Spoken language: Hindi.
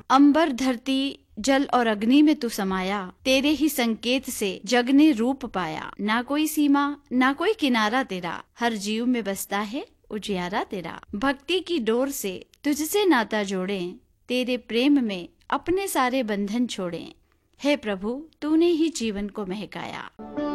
अंबर धरती जल और अग्नि में तू समाया, तेरे ही संकेत से जग ने रूप पाया। ना कोई सीमा ना कोई किनारा तेरा, हर जीव में बसता है उजियारा तेरा। भक्ति की डोर से तुझसे नाता जोड़ें, तेरे प्रेम में अपने सारे बंधन छोड़ें। हे प्रभु, तूने ही जीवन को महकाया।